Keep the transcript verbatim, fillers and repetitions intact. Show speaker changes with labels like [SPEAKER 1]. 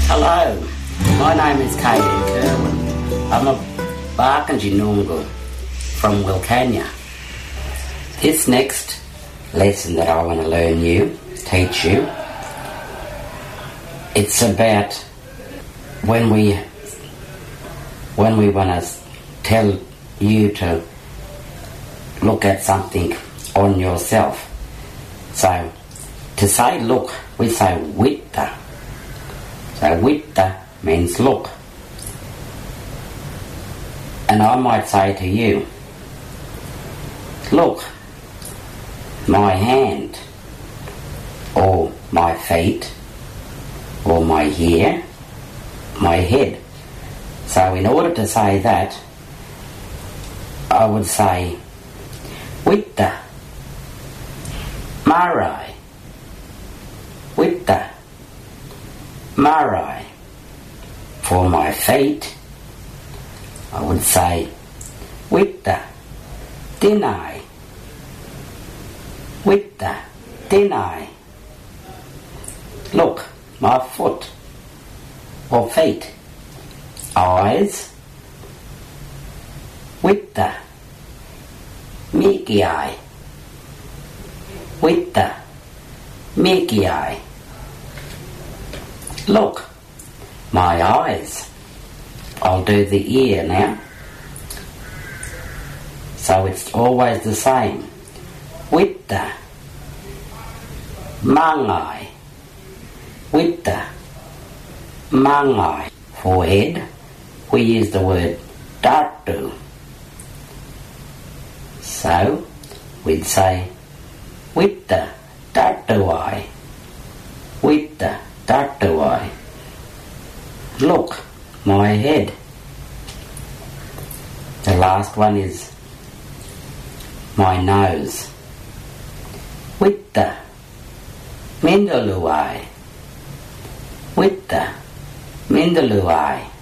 [SPEAKER 1] Hello, my name is Kaden Kerwin. I'm a Barkindji Noongar from Wilcannia. This next lesson that I want to learn you, teach you, it's about when we when we want to tell you to look at something on yourself. So, to say look, we say witta. So witta means look. And I might say to you, look, my hand, or my feet, or my hair, my head. So in order to say that, I would say, witta, marai, witta, marai. For my feet, I would say, witta, dinai, witta, dinai. Look, my foot, or feet, eyes, witta, mikiai, witta, mikiai. Look, my eyes. I'll do the ear now. So it's always the same. Witta, mangai, witta, mangai. For head, we use the word tatu. So we'd say witta tatuai, witta tatuai. Look, my head. The last one is my nose. Witta mindaluai, witta mindaluai.